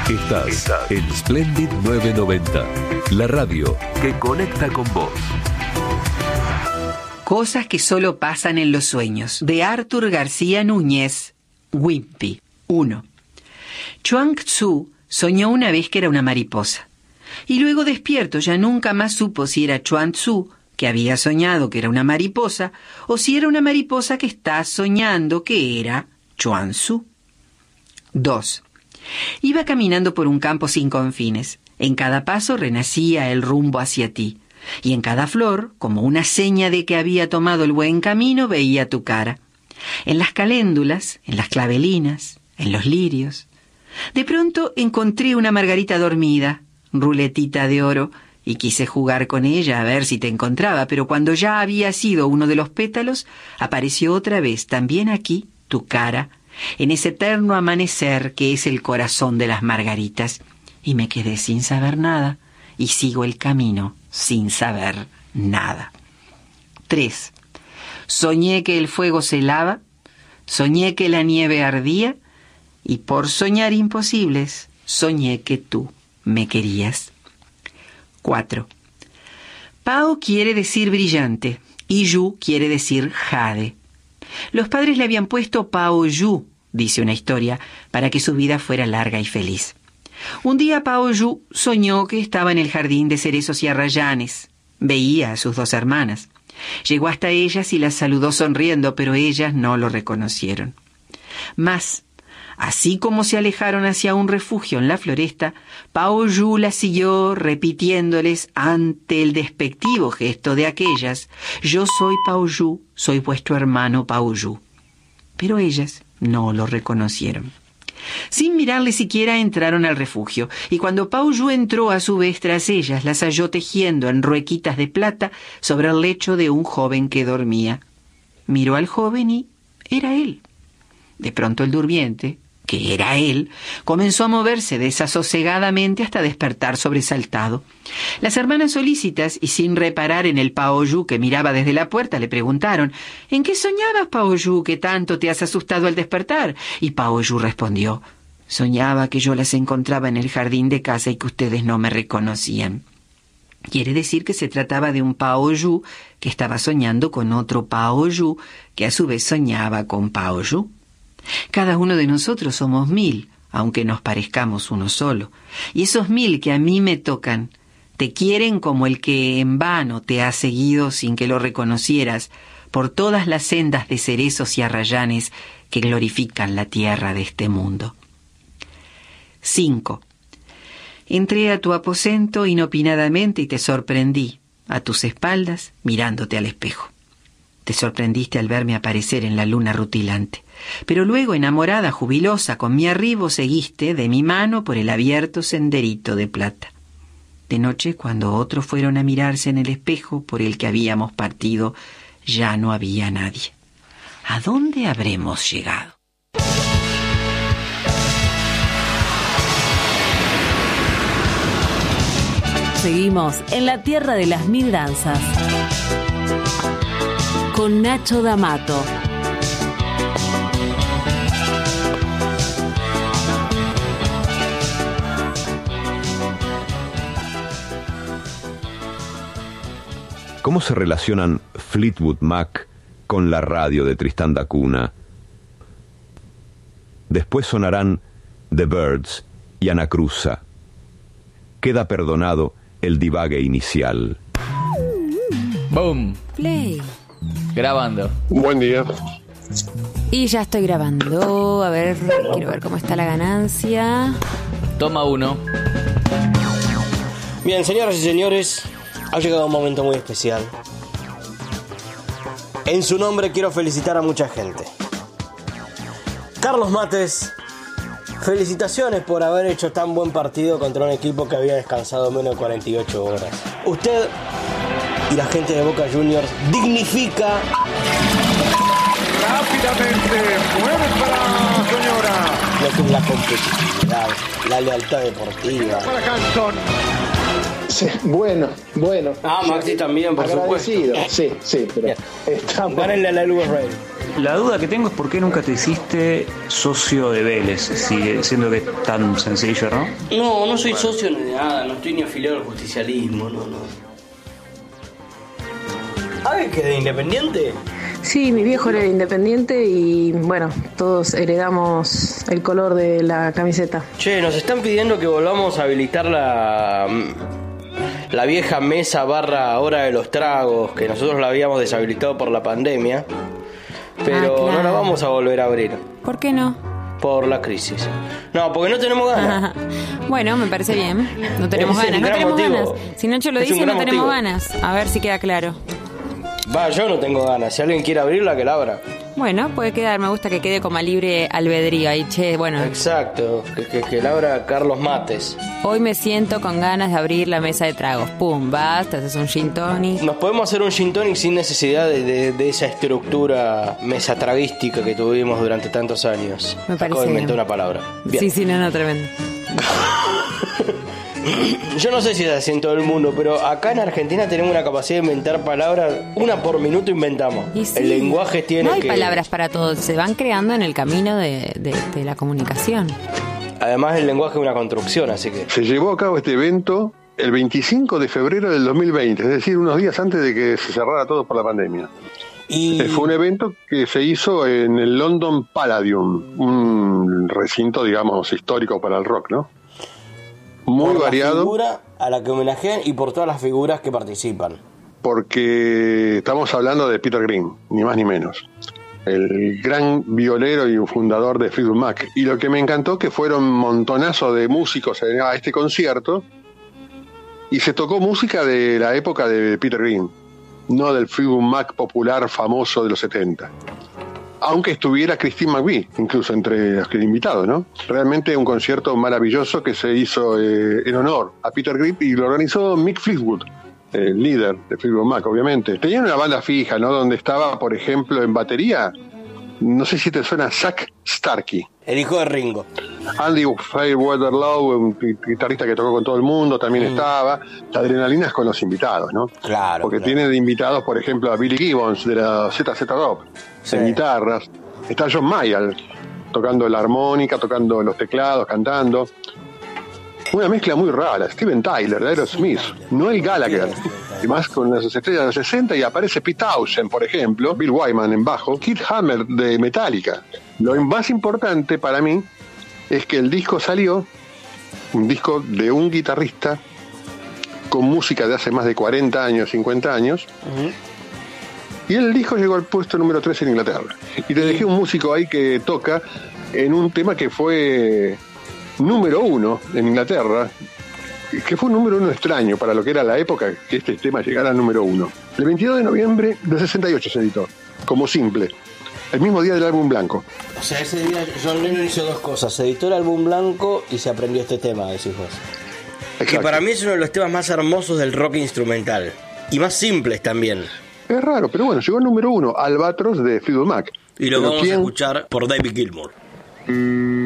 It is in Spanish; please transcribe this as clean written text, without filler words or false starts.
Estás en Splendid 990, la radio que conecta con vos. Cosas que solo pasan en los sueños, de Arthur García Núñez, Wimpy. 1. Chuang Tzu soñó una vez que era una mariposa. Y luego despierto ya nunca más supo si era Chuang Tzu, que había soñado que era una mariposa, o si era una mariposa que está soñando que era Chuang Tzu. 2. Iba caminando por un campo sin confines. En cada paso renacía el rumbo hacia ti. Y en cada flor, como una seña de que había tomado el buen camino, veía tu cara. En las caléndulas, en las clavelinas, en los lirios. De pronto encontré una margarita dormida, ruletita de oro, y quise jugar con ella a ver si te encontraba, pero cuando ya había sido uno de los pétalos, apareció otra vez, también aquí, tu cara, en ese eterno amanecer que es el corazón de las margaritas. Y me quedé sin saber nada, y sigo el camino sin saber nada. 3. Soñé que el fuego se helaba, soñé que la nieve ardía, y por soñar imposibles, soñé que tú me querías. 4. Pao quiere decir brillante, y Yu quiere decir jade. Los padres le habían puesto Pao Yu, dice una historia, para que su vida fuera larga y feliz. Un día Pao Yu soñó que estaba en el jardín de cerezos y arrayanes. Veía a sus dos hermanas. Llegó hasta ellas y las saludó sonriendo, pero ellas no lo reconocieron. Mas, así como se alejaron hacia un refugio en la floresta, Pao Yu las siguió repitiéndoles ante el despectivo gesto de aquellas: «Yo soy Pao Yu, soy vuestro hermano Pao Yu». Pero ellas no lo reconocieron. Sin mirarle siquiera entraron al refugio, y cuando Pao Yu entró a su vez tras ellas, las halló tejiendo en ruequitas de plata sobre el lecho de un joven que dormía. Miró al joven y era él. De pronto el durmiente, que era él, comenzó a moverse desasosegadamente hasta despertar sobresaltado. Las hermanas solícitas, y sin reparar en el Pao Yu que miraba desde la puerta, le preguntaron: «¿En qué soñabas, Pao Yu, que tanto te has asustado al despertar?» Y Pao Yu respondió: «Soñaba que yo las encontraba en el jardín de casa y que ustedes no me reconocían». Quiere decir que se trataba de un Pao Yu que estaba soñando con otro Pao Yu que a su vez soñaba con Pao Yu. Cada uno de nosotros somos 1000, aunque nos parezcamos uno solo. Y esos 1000 que a mí me tocan, te quieren como el que en vano te ha seguido sin que lo reconocieras por todas las sendas de cerezos y arrayanes que glorifican la tierra de este mundo. 5. Entré a tu aposento inopinadamente y te sorprendí, a tus espaldas, mirándote al espejo. Te sorprendiste al verme aparecer en la luna rutilante. Pero luego, enamorada, jubilosa, con mi arribo, seguiste de mi mano por el abierto senderito de plata. De noche, cuando otros fueron a mirarse en el espejo por el que habíamos partido, ya no había nadie. ¿A dónde habremos llegado? Seguimos en la tierra de las 1000 danzas con Nacho D'Amato. ¿Cómo se relacionan Fleetwood Mac con la radio de Tristán da Cunha? Después sonarán The Byrds y Anacruza. Queda perdonado el divague inicial. ¡Boom! Play. Grabando. Buen día. Y ya estoy grabando. A ver, quiero ver cómo está la ganancia. Toma 1. Bien, señoras y señores, ha llegado un momento muy especial. En su nombre quiero felicitar a mucha gente. Carlos Mates, felicitaciones por haber hecho tan buen partido contra un equipo que había descansado menos de 48 horas. Usted y la gente de Boca Juniors dignifica Rápidamente, mueve para señora. lo que es la competitividad, la lealtad deportiva. Para Canton. Sí, bueno. Ah, Maxi también, por agradecido. supuesto. Sí, pero Bien. estamos. Gánenle a la Lugo Rey. La duda que tengo es por qué nunca te hiciste socio de Vélez, siendo que es tan sencillo, ¿no? No soy socio ni de nada, no estoy ni afiliado al justicialismo, no. ¿Alguien que es de Independiente? Sí, mi viejo era Independiente y bueno, todos heredamos el color de la camiseta. Che, nos están pidiendo que volvamos a habilitar la vieja mesa / hora de los tragos, que nosotros la habíamos deshabilitado por la pandemia, pero claro. no la vamos a volver a abrir. ¿Por qué no? Por la crisis. No, porque no tenemos ganas. Bueno, me parece bien. No tenemos Ese es ganas, un no gran tenemos motivo. ganas. Si Nacho lo Es un dice, no gran tenemos motivo. ganas. A ver si queda claro. Va, yo no tengo ganas. Si alguien quiere abrirla, que la abra. Bueno, puede quedar, me gusta que quede como a libre albedrío ahí, che, bueno. Exacto, que la abra Carlos Mates. Hoy me siento con ganas de abrir la mesa de tragos. Pum, vas, te haces un gin tonic. Nos podemos hacer un gin tonic sin necesidad de esa estructura mesatraguística que tuvimos durante tantos años. Me parece Acabo de inventar bien. una palabra. Bien. Sí, no, tremendo. Yo no sé si es así en todo el mundo, pero acá en Argentina tenemos una capacidad de inventar palabras, una por minuto inventamos. Y sí, El lenguaje tiene no hay que... palabras para todos, se van creando en el camino de la comunicación. Además el lenguaje es una construcción, así que... Se llevó a cabo este evento el 25 de febrero del 2020, es decir, unos días antes de que se cerrara todo por la pandemia. Y... Fue un evento que se hizo en el London Palladium, un recinto, digamos, histórico para el rock, ¿no? Muy por variado. La figura a la que homenajean y por todas las figuras que participan. Porque estamos hablando de Peter Green, ni más ni menos. El gran violero y fundador de Fleetwood Mac. Y lo que me encantó que fueron un montonazo de músicos a este concierto y se tocó música de la época de Peter Green, no del Fleetwood Mac popular famoso de los 70. Aunque estuviera Christine McVie, incluso entre los invitados, ¿no? Realmente un concierto maravilloso que se hizo en honor a Peter Green y lo organizó Mick Fleetwood, el líder de Fleetwood Mac, obviamente. Tenían una banda fija, ¿no? Donde estaba, por ejemplo, en batería, no sé si te suena, Zach Starkey. El hijo de Ringo. Andy Fairweather Lowe, un guitarrista que tocó con todo el mundo, también estaba. La adrenalina es con los invitados, ¿no? Claro. Porque claro. tiene de invitados, por ejemplo, a Billy Gibbons de la ZZ Top, en guitarras. Está John Mayall tocando la armónica, tocando los teclados, cantando. Una mezcla muy rara. Steven Tyler de Aerosmith, Noel Gallagher, y más con las estrellas de los 60, y aparece Pete Townshend, por ejemplo, Bill Wyman en bajo, Keith Hammer de Metallica. Lo más importante para mí es que el disco salió, un disco de un guitarrista con música de hace más de 40 años, 50 años, y el disco llegó al puesto número 3 en Inglaterra. Y te dejé un músico ahí que toca en un tema que fue número 1 en Inglaterra, que fue un número 1 extraño para lo que era la época que este tema llegara al número 1. El 22 de noviembre del 68 se editó, como simple, el mismo día del álbum blanco. O sea, ese día John Lennon hizo dos cosas: se editó el álbum blanco y se aprendió este tema, decís vos. Exacto. Que para mí es uno de los temas más hermosos del rock instrumental y más simples también. Es raro, pero bueno, llegó al número 1, Albatros de Fleetwood Mac. Y lo Pero vamos a escuchar por David Gilmour.